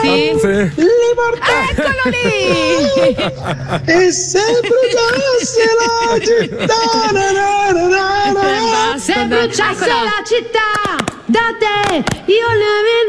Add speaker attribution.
Speaker 1: Sì.
Speaker 2: Libertà.
Speaker 1: Eccolo lì.
Speaker 2: E se bruciasse la città.
Speaker 1: Se bruciasse la città da te, io le vedo